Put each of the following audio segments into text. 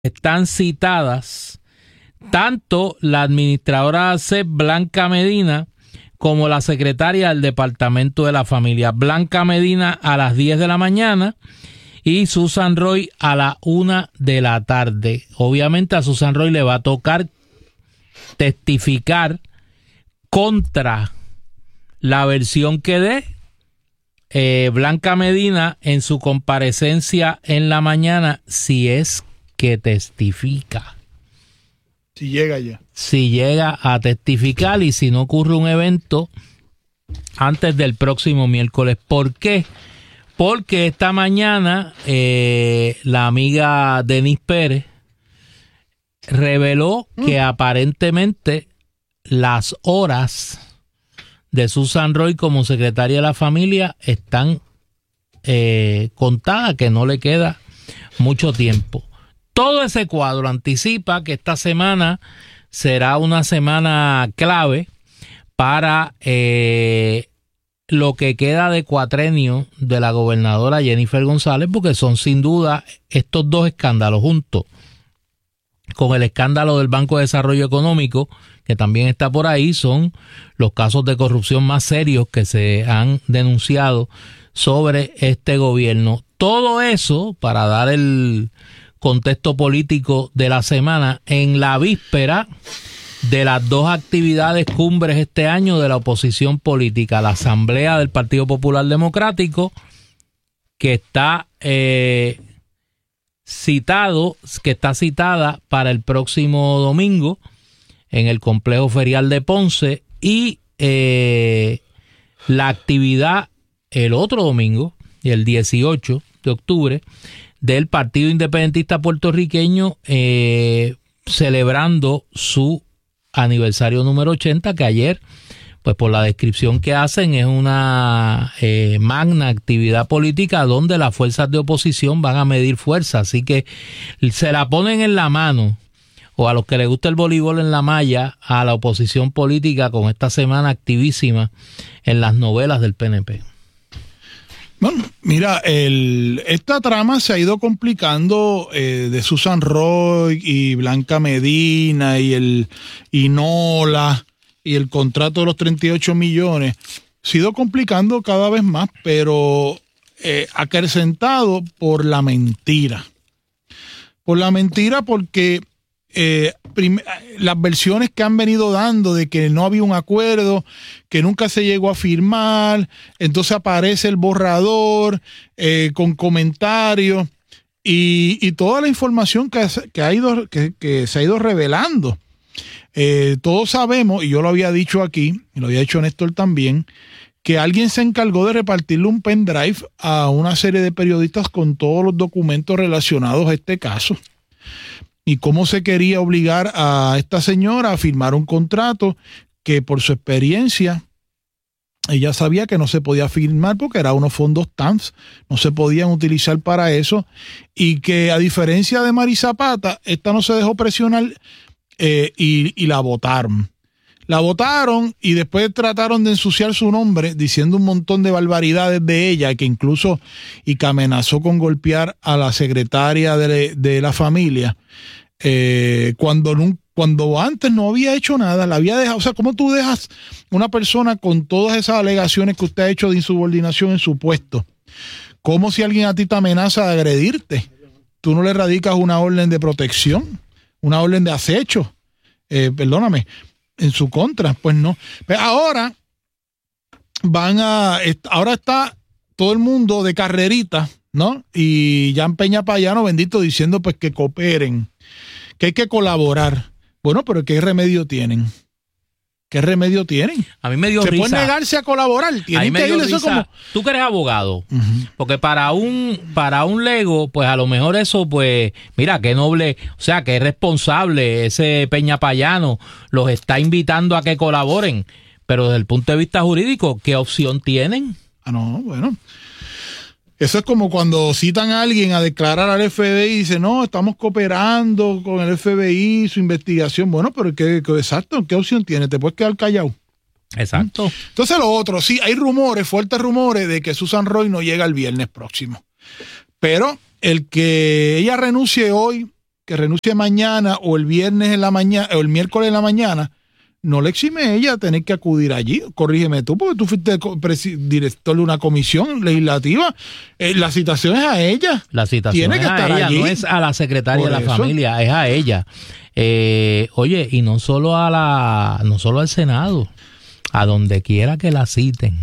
están citadas tanto la administradora ACEP, Blanca Medina, como la secretaria del Departamento de la Familia. Blanca Medina a las 10 de la mañana y Susan Roy a la 1 de la tarde. Obviamente a Susan Roy le va a tocar testificar contra la versión que dé Blanca Medina en su comparecencia en la mañana, si es que testifica. Si llega ya. Si llega a testificar y si no ocurre un evento antes del próximo miércoles. ¿Por qué? Porque esta mañana la amiga Denise Pérez reveló que aparentemente las horas de Susan Roy como secretaria de la familia están contadas, que no le queda mucho tiempo. Todo ese cuadro anticipa que esta semana será una semana clave para lo que queda de cuatrenio de la gobernadora Jennifer González, porque son sin duda estos dos escándalos juntos con el escándalo del Banco de Desarrollo Económico, que también está por ahí, son los casos de corrupción más serios que se han denunciado sobre este gobierno. Todo eso para dar el contexto político de la semana en la víspera de las dos actividades cumbres este año de la oposición política, la Asamblea del Partido Popular Democrático, que está citada para el próximo domingo en el complejo ferial de Ponce, y la actividad el otro domingo, el 18 de octubre, del Partido Independentista Puertorriqueño, celebrando su aniversario número 80, que ayer, pues por la descripción que hacen, es una magna actividad política donde las fuerzas de oposición van a medir fuerza, así que se la ponen en la mano, o a los que les gusta el voleibol en la malla, a la oposición política con esta semana activísima en las novelas del PNP. Bueno, mira, esta trama se ha ido complicando de Susan Roy y Blanca Medina y Nola y el contrato de los 38 millones. Se ha ido complicando cada vez más, pero acrecentado por la mentira. Por la mentira, porque las versiones que han venido dando de que no había un acuerdo, que nunca se llegó a firmar, entonces aparece el borrador con comentarios y toda la información que se ha ido revelando. Todos sabemos, y yo lo había dicho aquí, y lo había dicho Néstor también, que alguien se encargó de repartirle un pendrive a una serie de periodistas con todos los documentos relacionados a este caso. Y cómo se quería obligar a esta señora a firmar un contrato que por su experiencia ella sabía que no se podía firmar porque eran unos fondos TAMS, no se podían utilizar para eso, y que a diferencia de Mari Zapata, esta no se dejó presionar y la votaron. La votaron y después trataron de ensuciar su nombre diciendo un montón de barbaridades de ella, que incluso y que amenazó con golpear a la secretaria de la familia, cuando antes no había hecho nada, la había dejado. O sea, ¿cómo tú dejas una persona con todas esas alegaciones que usted ha hecho de insubordinación en su puesto? ¿Cómo si alguien a ti te amenaza de agredirte, tú no le radicas una orden de protección, una orden de acecho? En su contra, pues no. Pero ahora está todo el mundo de carrerita, ¿no? Y Jan Peña Payano, bendito, diciendo pues que cooperen, que hay que colaborar. Bueno, pero ¿qué remedio tienen? ¿Qué remedio tienen? A mí me dio risa. Se puede negarse a colaborar. Tienen que ir eso como... Tú que eres abogado, porque para un lego, pues a lo mejor eso, pues, mira, qué noble, o sea, qué responsable ese Peña Payano, los está invitando a que colaboren, pero desde el punto de vista jurídico, ¿qué opción tienen? No, bueno, eso es como cuando citan a alguien a declarar al FBI y dice, no, estamos cooperando con el FBI, su investigación. Bueno, pero exacto, ¿qué opción tiene? Te puedes quedar callado. Exacto. Entonces lo otro, sí, hay rumores, fuertes rumores de que Susan Roy no llega el viernes próximo. Pero el que ella renuncie hoy que renuncie mañana o el viernes en la mañana o el miércoles en la mañana, no le exime a ella tener que acudir allí. Corrígeme tú, porque tú fuiste director de una comisión legislativa. La citación es a ella. La citación tiene es que estar a ella, allí. no es a la secretaria Por de la eso. familia, es a ella. Oye, y no solo al Senado, a donde quiera que la citen.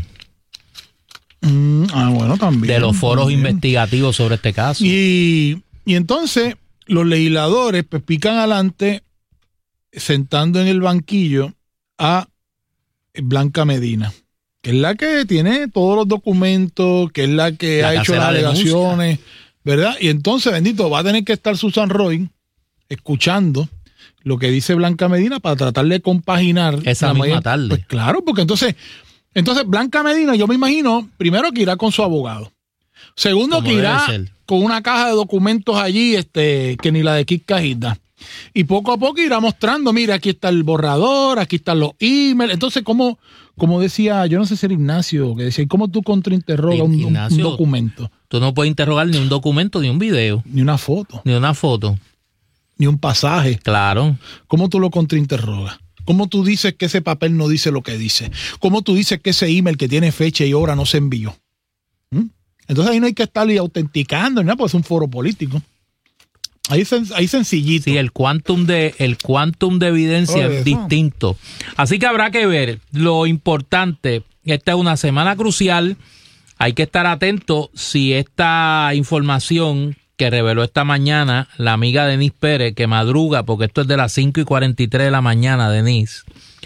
Bueno, también. De los foros también. investigativos sobre este caso. Y entonces los legisladores pues pican adelante sentando en el banquillo a Blanca Medina, que es la que tiene todos los documentos, que es la que La ha que hecho hace las la denuncia. alegaciones, ¿verdad? Y entonces, bendito, va a tener que estar Susan Roy escuchando lo que dice Blanca Medina para tratar de compaginar Esa la misma mayor- tarde. Pues claro, porque entonces Blanca Medina, yo me imagino, primero que irá con su abogado. Segundo, Como que irá debe ser. con una caja de documentos allí, que ni la de Kit Cajita. Y poco a poco irá mostrando, mira, aquí está el borrador, aquí están los emails. Entonces, como decía, yo no sé si era Ignacio, que decía, ¿cómo tú contrainterrogas un Ignacio, documento? Tú no puedes interrogar ni un documento, ni un video, Ni una foto, ni una foto. ni un pasaje. Claro. ¿Cómo tú lo contrainterrogas? ¿Cómo tú dices que ese papel no dice lo que dice? ¿Cómo tú dices que ese email que tiene fecha y hora no se envió? Entonces ahí no hay que estar autenticando, ni nada, porque es un foro político. Ahí sencillito. Sí, el quantum de evidencia Oye, es eso. distinto. Así que habrá que ver. Lo importante, esta es una semana crucial. Hay que estar atento si esta información que reveló esta mañana la amiga Denise Pérez, que madruga, porque esto es de las 5:43 de la mañana, Denise.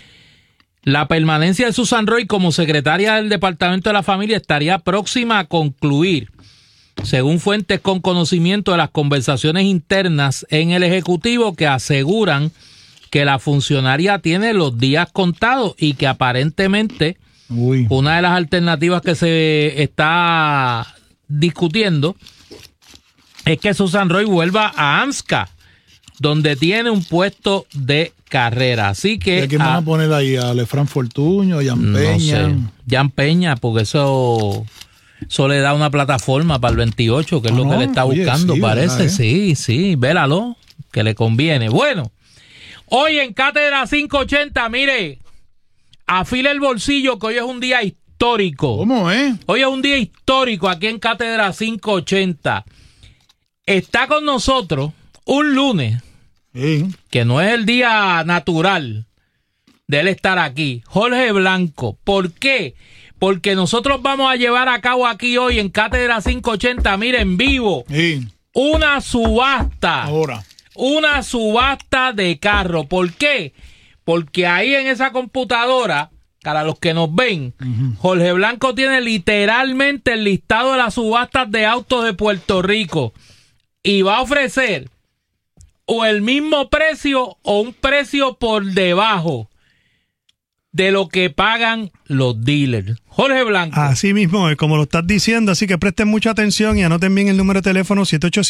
La permanencia de Susan Roy como secretaria del Departamento de la Familia estaría próxima a concluir, según fuentes con conocimiento de las conversaciones internas en el Ejecutivo, que aseguran que la funcionaria tiene los días contados y que aparentemente Uy. una de las alternativas que se está discutiendo es que Susan Roy vuelva a AMSCA, donde tiene un puesto de carrera. Así ¿Y que a quién van a poner ahí? ¿A Lefran Fortuño? ¿A Jan no Peña? sé, Jan Peña, porque eso le da una plataforma para el 28, que es lo que le está Oye, buscando, sí, parece. ¿verdad, Sí, vélalo, que le conviene. Bueno, hoy en Cátedra 580, mire, afila el bolsillo, que hoy es un día histórico. ¿Cómo es? Hoy es un día histórico aquí en Cátedra 580. Está con nosotros un lunes, Sí. que no es el día natural de él estar aquí, Jorge Blanco. ¿Por qué? Porque nosotros vamos a llevar a cabo aquí hoy en Cátedra 580, mire, en vivo, Sí. una subasta. Ahora. Una subasta de carro. ¿Por qué? Porque ahí en esa computadora, para los que nos ven, Jorge Blanco tiene literalmente el listado de las subastas de autos de Puerto Rico y va a ofrecer o el mismo precio o un precio por debajo de lo que pagan los dealers. Jorge Blanco. Así mismo, como lo estás diciendo, así que presten mucha atención y anoten bien el número de teléfono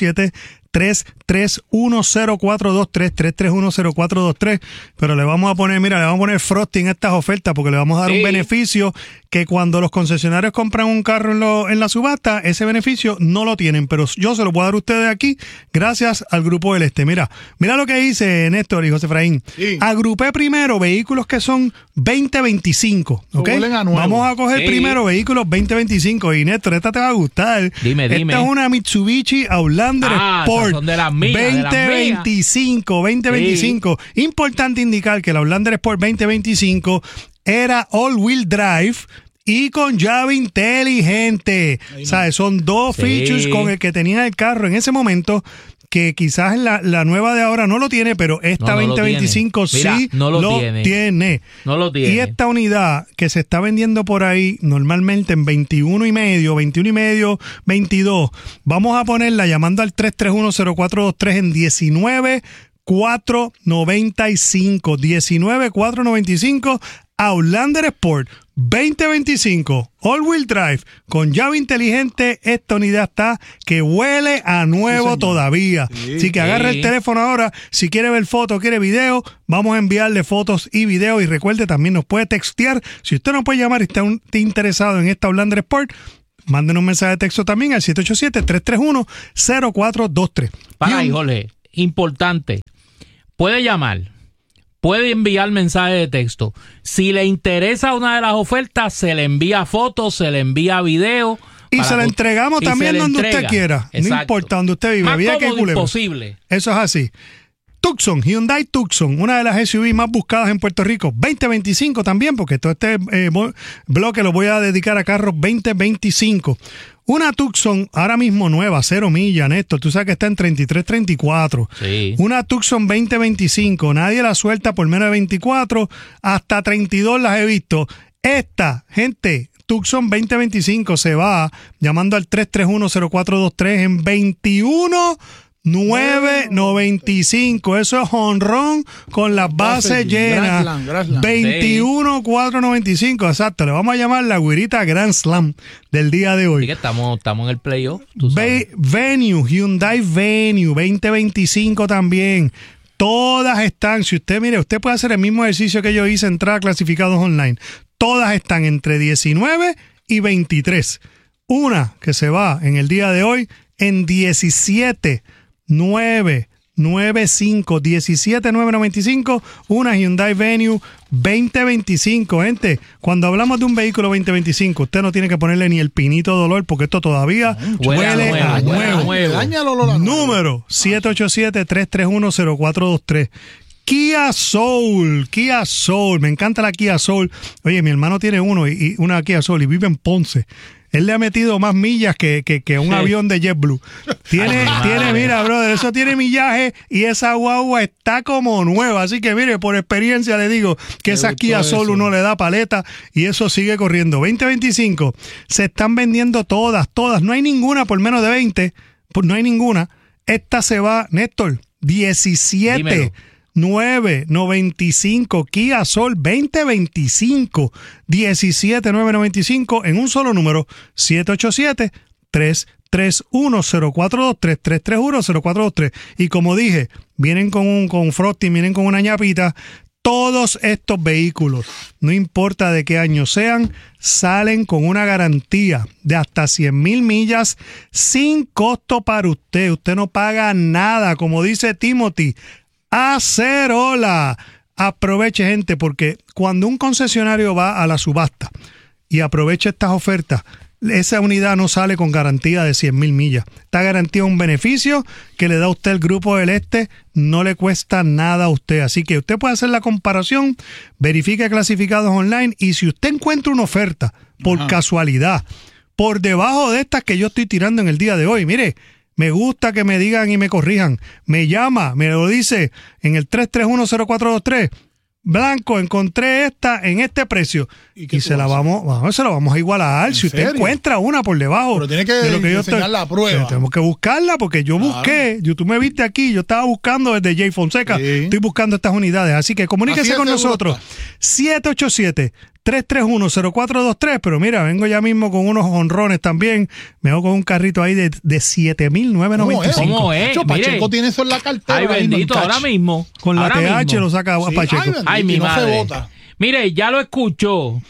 787-331-0423, 331-0423, pero le vamos a poner frosting a estas ofertas porque le vamos a dar un beneficio que cuando los concesionarios compran un carro en la subasta, ese beneficio no lo tienen, pero yo se lo voy a dar a ustedes aquí gracias al Grupo del Este. Mira lo que hice Néstor y José Efraín. Sí. Agrupé primero vehículos que son 2025, ¿ok? Huelen a nuevo. Vamos a coger primero vehículos 2025 y Néstor, esta te va a gustar. Dime. Esta es una Mitsubishi Outlander Sport esas son de las mías, 2025. Importante indicar que el Outlander Sport 2025 era all-wheel drive y con llave inteligente. ¿Sabes? Son dos features con el que tenía el carro en ese momento, que quizás en la nueva de ahora no lo tiene, pero esta No lo 2025 tiene. Mira, sí no lo tiene. No lo tiene. Y esta unidad que se está vendiendo por ahí normalmente en 21 y medio, 22, vamos a ponerla llamando al 331-0423 en 19,495. Outlander Sport 2025 All-Wheel Drive con llave inteligente. Esta unidad está que huele a nuevo todavía. Así que agarra el teléfono ahora. Si quiere ver fotos, quiere video, vamos a enviarle fotos y videos. Y recuerde, también nos puede textear. Si usted no puede llamar y está interesado en esta Outlander Sport, mándenos un mensaje de texto también al 787-331-0423. Para ahí, Jorge. importante, puede llamar, puede enviar mensaje de texto. Si le interesa una de las ofertas, se le envía fotos, se le envía video. Y se la entregamos también donde usted quiera. Exacto. No importa donde usted vive. Más cómodo imposible. Eso es así. Tucson, Hyundai Tucson, una de las SUV más buscadas en Puerto Rico. 2025 también, porque todo este bloque lo voy a dedicar a carros 2025. Una Tucson ahora mismo nueva, 0 millas, Néstor. Tú sabes que está en 33, 34. Sí. Una Tucson 2025. Nadie la suelta por menos de 24. Hasta 32 las he visto. Esta, gente, Tucson 2025 se va llamando al 331-0423 en 21,995. Eso es honrón con las bases llenas. Grand Slam. 21,495. Exacto. Le vamos a llamar la güirita Grand Slam del día de hoy. Así que estamos en el playoff. Venue, Hyundai Venue 2025 también. Todas están, si usted mire, usted puede hacer el mismo ejercicio que yo hice, entrar a clasificados online. Todas están entre 19 y 23. Una que se va en el día de hoy en 17,995, una Hyundai Venue 2025. Gente, cuando hablamos de un vehículo 2025, usted no tiene que ponerle ni el pinito de dolor porque esto todavía huele a nuevo. Número 787-331-0423. Kia Soul, me encanta la Kia Soul. Oye, mi hermano tiene una Kia Soul y vive en Ponce. Él le ha metido más millas que un avión de JetBlue. Mira, brother, eso tiene millaje y esa guagua está como nueva. Así que, mire, por experiencia le digo que esa Kia Soul uno le da paleta y eso sigue corriendo. 2025, se están vendiendo todas. No hay ninguna por menos de 20. No hay ninguna. Esta se va, Néstor, 17,995 Kia Soul 2025, 17,995 en un solo número, 787-331-0423, 331-0423. Y como dije, vienen con frosting, vienen con una ñapita. Todos estos vehículos, no importa de qué año sean, salen con una garantía de hasta 100,000 millas sin costo para usted. Usted no paga nada, como dice Timothy. ¡Acerola! Aproveche, gente, porque cuando un concesionario va a la subasta y aprovecha estas ofertas, esa unidad no sale con garantía de 100,000 millas. Esta garantía es un beneficio que le da a usted el Grupo del Este, no le cuesta nada a usted. Así que usted puede hacer la comparación, verifique clasificados online y si usted encuentra una oferta por casualidad, por debajo de estas que yo estoy tirando en el día de hoy, mire, me gusta que me digan y me corrijan. Me llama, me lo dice en el 331-0423. Blanco, encontré esta en este precio. Y se la vamos a igualar. Si usted encuentra una por debajo. Pero tiene que de lo que enseñar la prueba. Tenemos que buscarla porque yo busqué. Tú me viste aquí. Yo estaba buscando desde Jay Fonseca. Sí. Estoy buscando estas unidades. Así que comuníquese con nosotros. 787-331-0423. Pero mira, vengo ya mismo con unos honrones también. Me hago con un carrito ahí de 7,995. ¿Cómo es? Pacheco tiene eso en la cartera. Ay, bendito, ahora mismo. Con la TH lo saca a Pacheco. Ay, mi madre. Mire, ya lo escuchó.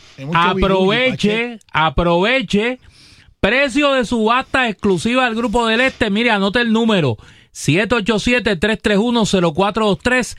Aproveche. Precio de subasta exclusiva del Grupo del Este. Mire, anote el número. 787-331-0423.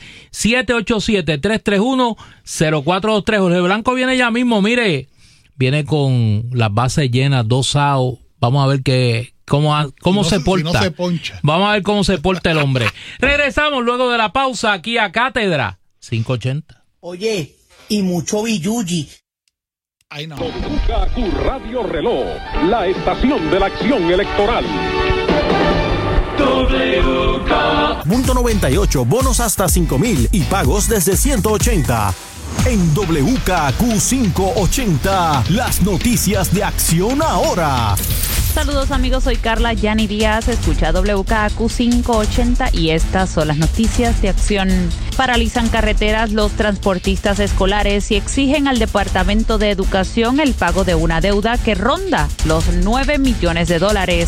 787-331-0423. Jorge Blanco viene ya mismo. Mire, viene con las bases llenas, 2 SAO. Vamos a ver cómo se porta. Si no se poncha. Vamos a ver cómo se porta el hombre. Regresamos luego de la pausa aquí a Cátedra 580. Oye, y mucho billuyi. Ay, no. WKQ Radio Reloj, la estación de la acción electoral. Punto 98, bonos hasta 5,000 y pagos desde 180. En WKQ 580, las noticias de Acción Ahora. Saludos amigos, soy Carla Yani Díaz, escucha WKQ 580 y estas son las noticias de Acción. Paralizan carreteras los transportistas escolares y exigen al Departamento de Educación el pago de una deuda que ronda los $9 millones.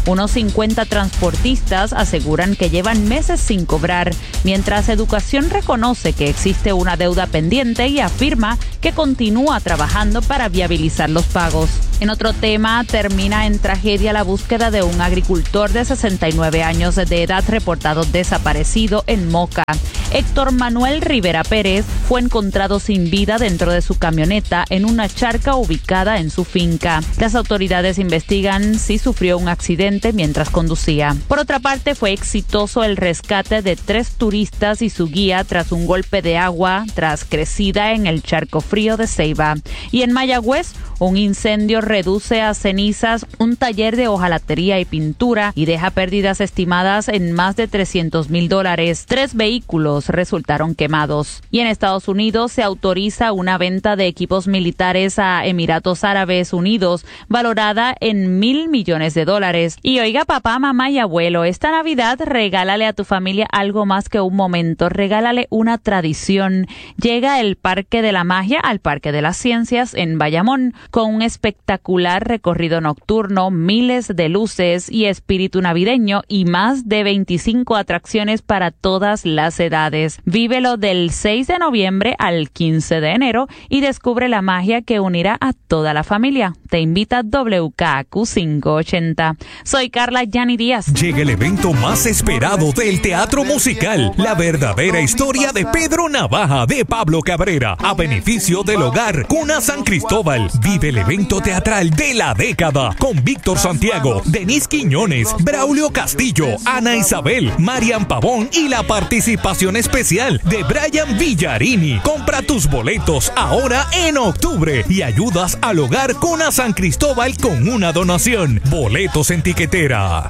Unos 50 transportistas aseguran que llevan meses sin cobrar, mientras Educación reconoce que existe una deuda pendiente y afirma que continúa trabajando para viabilizar los pagos. En otro tema, termina en tragedia la búsqueda de un agricultor de 69 años de edad reportado desaparecido en Moca. Héctor Manuel Rivera Pérez fue encontrado sin vida dentro de su camioneta en una charca ubicada en su finca. Las autoridades investigan si sufrió un accidente mientras conducía. Por otra parte, fue exitoso el rescate de 3 turistas y su guía tras un golpe de agua tras crecida en el Charco Frío de Ceiba. Y en Mayagüez, un incendio reduce a cenizas un taller de hojalatería y pintura y deja pérdidas estimadas en más de $300,000. 3 vehículos resultaron quemados. Y en Estados Unidos se autoriza una venta de equipos militares a Emiratos Árabes Unidos valorada en $1,000 millones. Y oiga, papá, mamá y abuelo, esta Navidad regálale a tu familia algo más que un momento, regálale una tradición. Llega el Parque de la Magia al Parque de las Ciencias en Bayamón, con un espectacular recorrido nocturno, miles de luces y espíritu navideño y más de 25 atracciones para todas las edades. Vívelo del 6 de noviembre al 15 de enero y descubre la magia que unirá a toda la familia. Te invita WKAQ 580. Soy Carla Yani Díaz. Llega el evento más esperado del teatro musical, la verdadera historia de Pedro Navaja de Pablo Cabrera, a beneficio del hogar Cuna San Cristóbal. Vive el evento teatral de la década con Víctor Santiago, Denise Quiñones, Braulio Castillo, Ana Isabel, Marian Pavón y la participación especial de Brian Villarini. Compra tus boletos ahora en octubre y ayudas al hogar Cuna San Cristóbal con una donación. Boletos en tiquetera.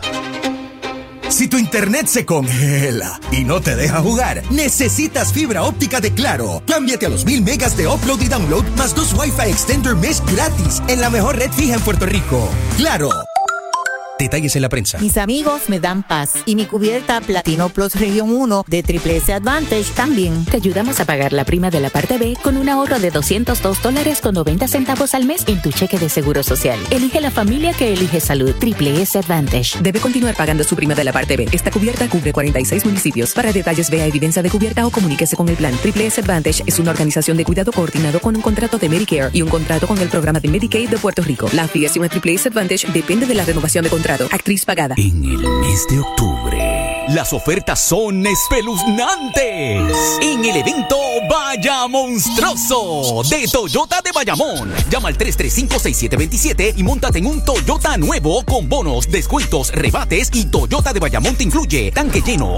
Si tu internet se congela y no te deja jugar, necesitas fibra óptica de Claro. Cámbiate a los 1000 megas de upload y download más 2 Wi-Fi Extender Mesh gratis en la mejor red fija en Puerto Rico. Claro. Detalles en la prensa. Mis amigos me dan paz y mi cubierta Platino Plus Region 1 de Triple S Advantage también. Te ayudamos a pagar la prima de la parte B con un ahorro de $202.90 al mes en tu cheque de seguro social. Elige la familia que elige salud. Triple S Advantage. Debe continuar pagando su prima de la parte B. Esta cubierta cubre 46 municipios. Para detalles, vea evidencia de cubierta o comuníquese con el plan. Triple S Advantage es una organización de cuidado coordinado con un contrato de Medicare y un contrato con el programa de Medicaid de Puerto Rico. La afiliación a Triple S Advantage depende de la renovación de contrato. Actriz pagada. En el mes de octubre, las ofertas son espeluznantes. En el evento Vaya Monstruoso de Toyota de Bayamón. Llama al 335-6727 y móntate en un Toyota nuevo con bonos, descuentos, rebates y Toyota de Bayamón te incluye tanque lleno,